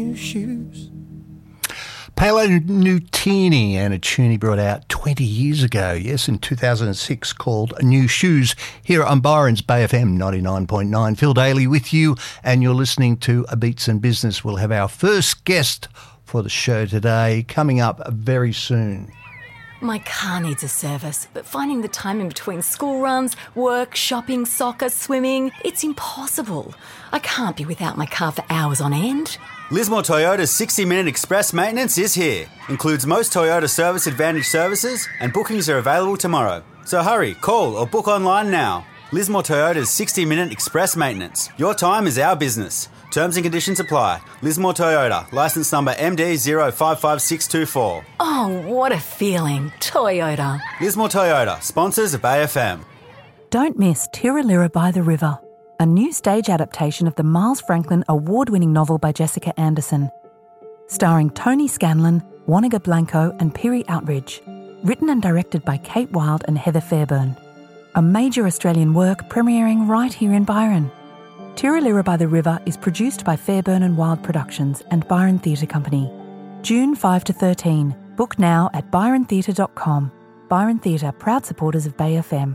New shoes. Paolo Nutini and a tune he brought out 20 years ago, yes, in 2006, called New Shoes, here on Byron's Bay FM 99.9. Phil Daly with you, and you're listening to A Beats and Business. We'll have our first guest for the show today coming up very soon. My car needs a service, but finding the time in between school runs, work, shopping, soccer, swimming, it's impossible. I can't be without my car for hours on end. Lismore Toyota's 60-minute express maintenance is here. Includes most Toyota Service Advantage services, and bookings are available tomorrow. So hurry, call or book online now. Lismore Toyota's 60-minute express maintenance. Your time is our business. Terms and conditions apply. Lismore Toyota, licence number MD055624. Oh, what a feeling. Toyota. Lismore Toyota, sponsors of Bay FM. Don't miss Tiralira by the River, a new stage adaptation of the Miles Franklin award-winning novel by Jessica Anderson. Starring Tony Scanlon, Wanaka Blanco and Piri Outridge. Written and directed by Kate Wilde and Heather Fairburn. A major Australian work premiering right here in Byron. Tiralira by the River is produced by Fairburn and Wild Productions and Byron Theatre Company. June 5 to 13. Book now at byrontheatre.com. Byron Theatre, proud supporters of Bay FM.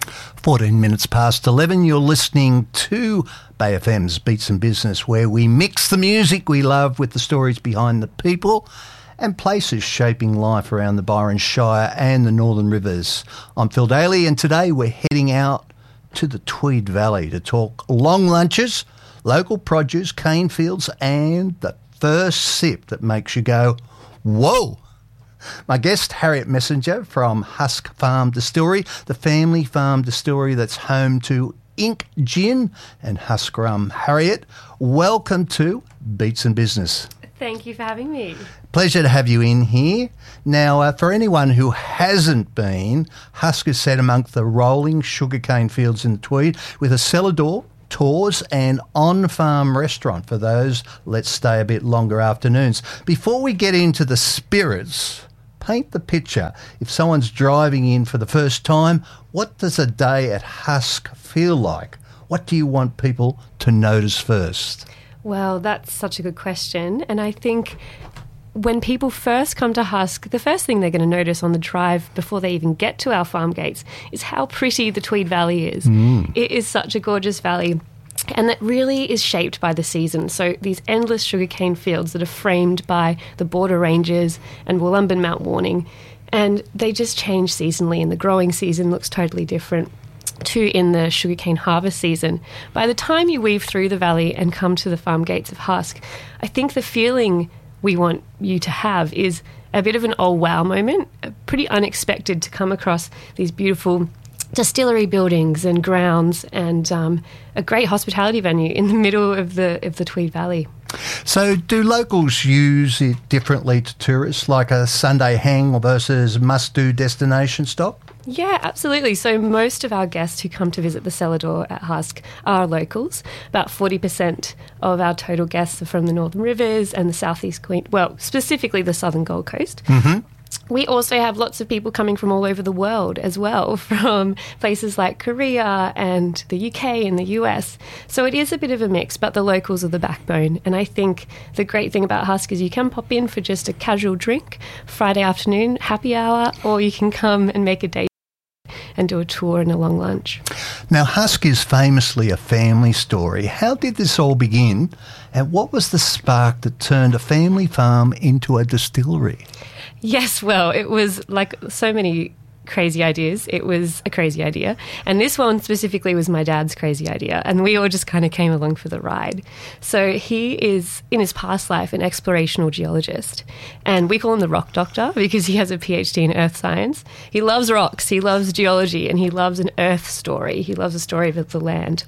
14 minutes past 11, you're listening to Bay FM's Beats and Business, where we mix the music we love with the stories behind the people and places shaping life around the Byron Shire and the Northern Rivers. I'm Phil Daly, and today we're heading out to the Tweed Valley to talk long lunches, local produce, cane fields, and the first sip that makes you go, whoa! My guest, Harriet Messenger from Husk Farm Distillery, the family farm distillery that's home to Ink Gin and Husk Rum. Harriet, welcome to Beats and Business. Thank you for having me. Pleasure to have you in here. Now, for anyone who hasn't been, Husk is set amongst the rolling sugarcane fields in the Tweed with a cellar door, tours and on-farm restaurant for those let's stay a bit longer afternoons. Before we get into the spirits, paint the picture. If someone's driving in for the first time, what does a day at Husk feel like? What do you want people to notice first? Well, that's such a good question. And I think when people first come to Husk, the first thing they're going to notice on the drive before they even get to our farm gates is how pretty the Tweed Valley is. It is such a gorgeous valley. And that really is shaped by the season. So these endless sugarcane fields that are framed by the border ranges and Woollumbin Mount Warning, and they just change seasonally, and the growing season looks totally different to in the sugarcane harvest season. By the time you weave through the valley and come to the farm gates of Husk, I think the feeling we want you to have is a bit of an oh wow moment, pretty unexpected to come across these beautiful distillery buildings and grounds and a great hospitality venue in the middle of the Tweed Valley. So do locals use it differently to tourists, like a Sunday hang versus must-do destination stop? Yeah, absolutely. So most of our guests who come to visit the cellar door at Husk are locals. About 40% of our total guests are from the Northern Rivers and the Southeast Queensland, well, specifically the Southern Gold Coast. Mm-hmm. We also have lots of people coming from all over the world as well, from places like Korea and the UK and the US. So it is a bit of a mix, but the locals are the backbone. And I think the great thing about Husk is you can pop in for just a casual drink, Friday afternoon, happy hour, or you can come and make a day and do a tour and a long lunch. Now, Husk is famously a family story. How did this all begin, and what was the spark that turned a family farm into a distillery? Yes, well, it was like so many crazy ideas. It was a crazy idea. And this one specifically was my dad's crazy idea. And we all just kind of came along for the ride. So he is, in his past life, an explorational geologist. And we call him the rock doctor because he has a PhD in earth science. He loves rocks, he loves geology, and he loves an earth story. He loves a story of the land.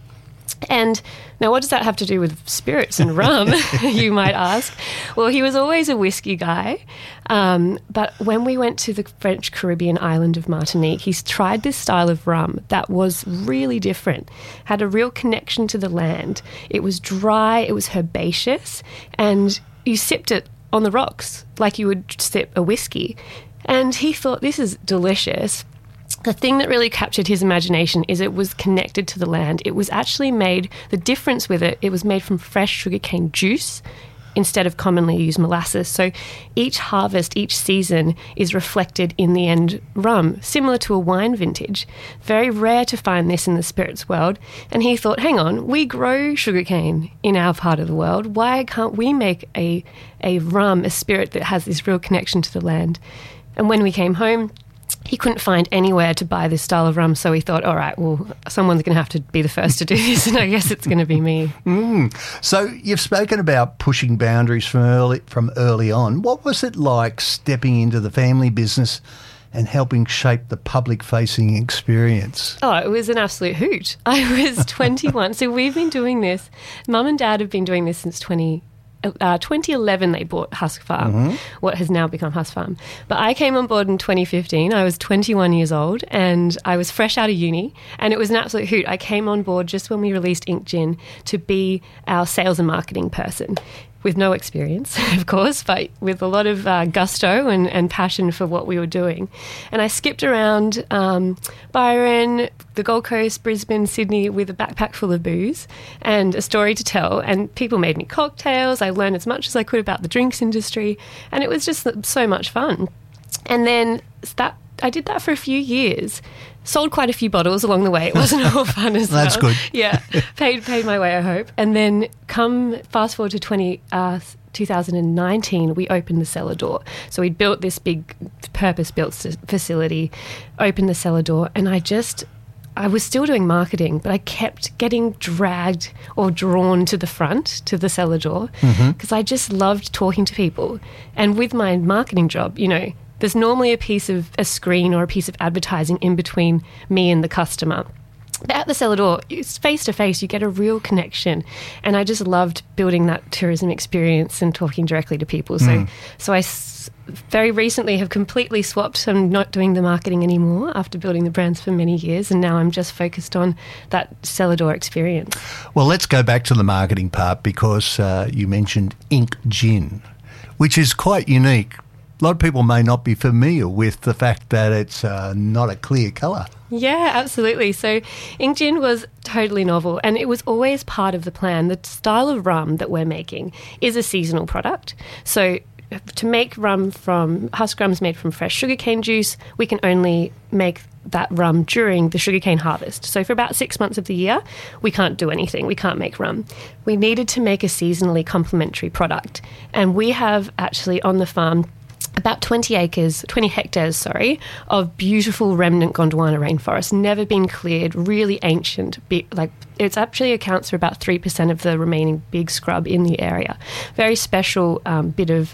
And now what does that have to do with spirits and rum, you might ask? Well, he was always a whiskey guy, but when we went to the French Caribbean island of Martinique, he's tried this style of rum that was really different, had a real connection to the land. It was dry, it was herbaceous, and you sipped it on the rocks like you would sip a whiskey. And he thought, this is delicious. The thing that really captured his imagination is it was connected to the land. It was actually made, the difference with it, it was made from fresh sugarcane juice instead of commonly used molasses. So each harvest, each season is reflected in the end rum, similar to a wine vintage. Very rare to find this in the spirits world. And he thought, hang on, we grow sugarcane in our part of the world. Why can't we make a rum, a spirit that has this real connection to the land? And when we came home, he couldn't find anywhere to buy this style of rum, so he thought, all right, well, someone's going to have to be the first to do this, and I guess it's going to be me. So you've spoken about pushing boundaries from early on. What was it like stepping into the family business and helping shape the public-facing experience? Oh, it was an absolute hoot. I was 21. So we've been doing this. Mum and Dad have been doing this since 2011 they bought Husk Farm, what has now become Husk Farm. But I came on board in 2015. I was 21 years old and I was fresh out of uni, and it was an absolute hoot. I came on board just when we released Ink Gin to be our sales and marketing person, with no experience, of course, but with a lot of gusto and passion for what we were doing. And I skipped around Byron, the Gold Coast, Brisbane, Sydney with a backpack full of booze and a story to tell. And people made me cocktails. I learned as much as I could about the drinks industry. And it was just so much fun. And then I did that for a few years. Sold quite a few bottles along the way. It wasn't all fun as well. That's good. Yeah, paid my way, I hope. And then fast forward to 2019, we opened the cellar door. So we built this big purpose-built facility, opened the cellar door, and I was still doing marketing, but I kept getting dragged or drawn to the front, to the cellar door, because I just loved talking to people. And with my marketing job, there's normally a screen or a piece of advertising in between me and the customer. But at the cellar door, it's face-to-face, you get a real connection. And I just loved building that tourism experience and talking directly to people. So I very recently have completely swapped. I'm not doing the marketing anymore after building the brands for many years, and now I'm just focused on that cellar door experience. Well, let's go back to the marketing part because you mentioned Ink Gin, which is quite unique. A lot of people may not be familiar with the fact that it's not a clear colour. Yeah, absolutely. So Ink Gin was totally novel, and it was always part of the plan. The style of rum that we're making is a seasonal product. So to make rum from husk rums made from fresh sugarcane juice, we can only make that rum during the sugarcane harvest. So for about 6 months of the year, we can't do anything. We can't make rum. We needed to make a seasonally complementary product. And we have actually on the farm about 20 hectares, of beautiful remnant Gondwana rainforest, never been cleared, really ancient. It actually accounts for about 3% of the remaining big scrub in the area. Very special bit of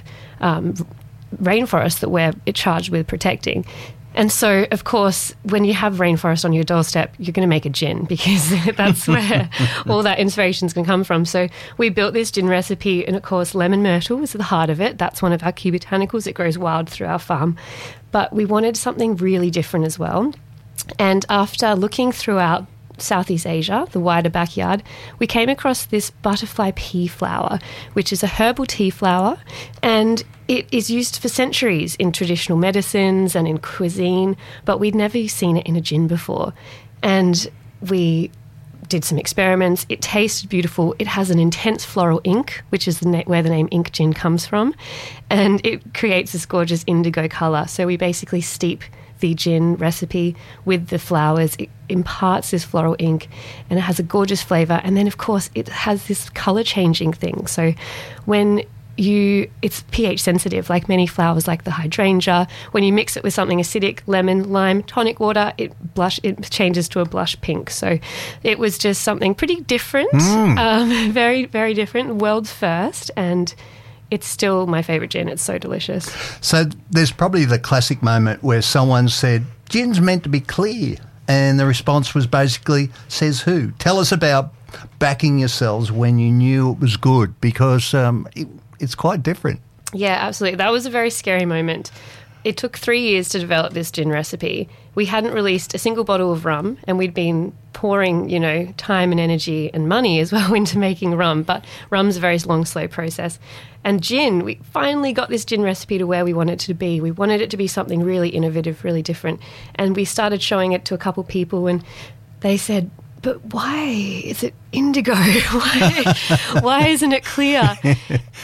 rainforest that we're charged with protecting. And so, of course, when you have rainforest on your doorstep, you're going to make a gin because that's where all that inspiration's going to come from. So we built this gin recipe, and of course, lemon myrtle is at the heart of it. That's one of our key botanicals. It grows wild through our farm. But we wanted something really different as well. And after looking throughout Southeast Asia, the wider backyard, we came across this butterfly pea flower, which is a herbal tea flower, and it is used for centuries in traditional medicines and in cuisine, but we'd never seen it in a gin before. And we did some experiments. It tasted beautiful. It has an intense floral ink, which is where the name Ink Gin comes from, and it creates this gorgeous indigo colour. So we basically steep the gin recipe with the flowers. It imparts this floral ink, and it has a gorgeous flavour. And then, of course, it has this colour changing thing. So when it's pH sensitive, like many flowers, like the hydrangea. When you mix it with something acidic, lemon, lime, tonic water, it changes to a blush pink. So it was just something pretty different, very, very different, world's first, and it's still my favourite gin. It's so delicious. So there's probably the classic moment where someone said, gin's meant to be clear, and the response was basically, says who? Tell us about backing yourselves when you knew it was good, because it's quite different. Yeah, absolutely. That was a very scary moment. It took 3 years to develop this gin recipe. We hadn't released a single bottle of rum, and we'd been pouring, time and energy and money as well into making rum, but rum's a very long, slow process. And gin, we finally got this gin recipe to where we wanted it to be. We wanted it to be something really innovative, really different. And we started showing it to a couple people, and they said, but why is it indigo? Why isn't it clear?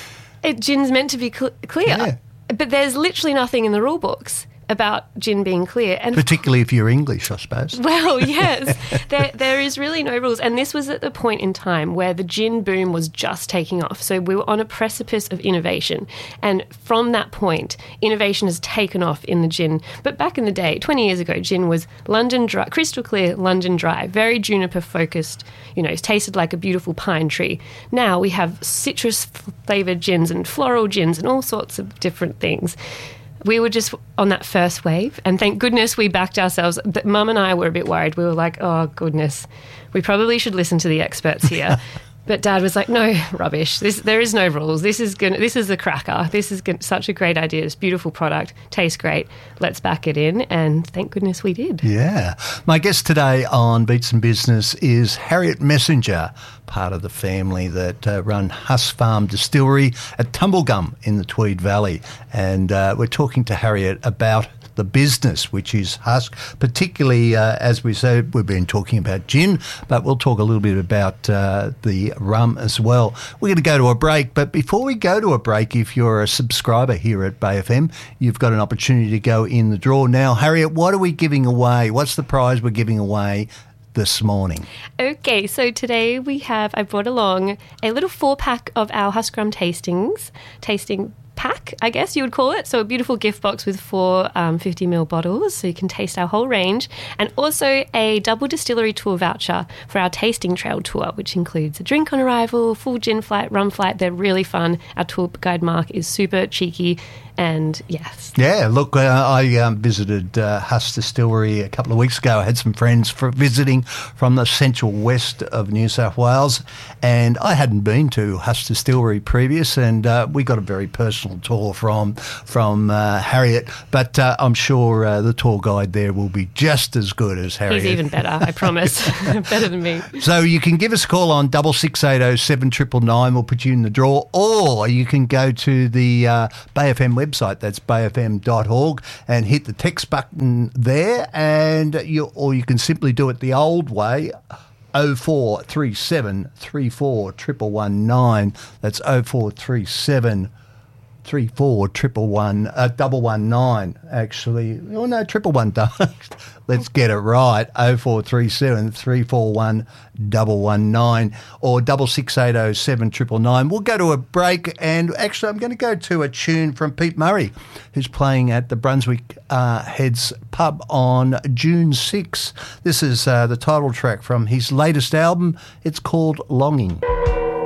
Gin's meant to be clear. Yeah. But there's literally nothing in the rule books about gin being clear. And Particularly if you're English, I suppose. well, yes, there is really no rules. And this was at the point in time where the gin boom was just taking off. So we were on a precipice of innovation. And from that point, innovation has taken off in the gin. But back in the day, 20 years ago, gin was London Dry, crystal clear London Dry, very juniper focused, it tasted like a beautiful pine tree. Now we have citrus flavoured gins and floral gins and all sorts of different things. We were just on that first wave, and thank goodness we backed ourselves. But Mum and I were a bit worried. We were like, oh, goodness, we probably should listen to the experts here. But Dad was like, no, rubbish. There is no rules. This is a cracker. This is such a great idea. It's a beautiful product. Tastes great. Let's back it in. And thank goodness we did. Yeah. My guest today on Beats and Business is Harriet Messenger, part of the family that run Huss Farm Distillery at Tumblegum in the Tweed Valley. And we're talking to Harriet about the business, which is Husk, particularly, as we said, we've been talking about gin, but we'll talk a little bit about the rum as well. We're going to go to a break, but before we go to a break, if you're a subscriber here at Bay FM, you've got an opportunity to go in the draw. Now, Harriet, what are we giving away? What's the prize we're giving away this morning? Okay, so today I brought along a little 4-pack of our Husk Rum tasting pack, I guess you would call it. So a beautiful gift box with 4 50ml bottles, so you can taste our whole range, and also a double distillery tour voucher for our tasting trail tour, which includes a drink on arrival, full gin flight, rum flight. They're really fun. Our tour guide Mark is super cheeky. And yes. Yeah, look, I visited Huss Distillery a couple of weeks ago. I had some friends visiting from the central west of New South Wales, and I hadn't been to Huss Distillery previous, and we got a very personal tour from Harriet, but I'm sure the tour guide there will be just as good as Harriet. He's even better, I promise. Better than me. So you can give us a call on 6680 7999. We'll put you in the draw, or you can go to the Bay FM website, that's bayfm.org, and hit the text button there, and you can simply do it the old way, 0437 34 119. That's 0437 34 119, actually. Oh, no, 111. Let's get it right. 0437 341 119 or 6680 7999. We'll go to a break, and actually I'm going to go to a tune from Pete Murray, who's playing at the Brunswick Heads pub on June 6. This is the title track from his latest album. It's called Longing.